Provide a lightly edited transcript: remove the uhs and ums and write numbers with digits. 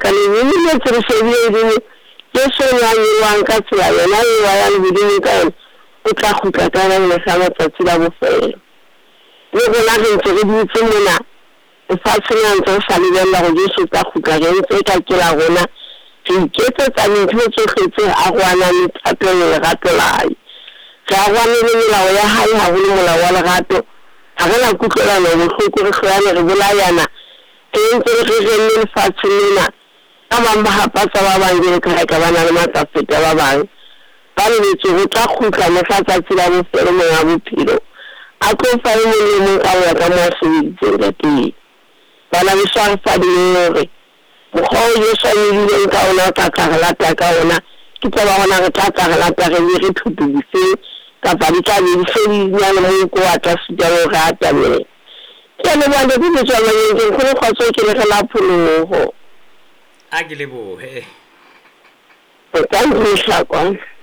ka le ne tsere shebile ke sona yang ka tsela yona ya ya le bidini ka o tla khutla ka le sa matsatsi la bofelo le bona re ntse re ditse mona o fa tsena ntse sa le bella go Jesu ka khutla ge ntse ka ke la gona ke tsa ntho tse khetse a gwana le tatelo le gato lai ga gwana le molao ya hae ha go le molao wa legato ga gana kutlelano bohloko re hlwana re bolayana ke ntse re le fatsena ka ba hapatsa ba bang ke ka bana le matsafeta ba bang ba le tse go tla khutla le sa tsa tsela mo fere mo ya bophelo a tlo fa le mo ka ya ka mo se ditse ke bana le sa fa di re go yo sa le ka ona ka la ta ka ona ke tla ba bona re tla la ta re thutubise ka ba di tla di se di ya le mo ko ata se ja go rata le ke le ba di di tswa le ke go khotso ke le la pholo a ke le bo he o ka ntsha kwa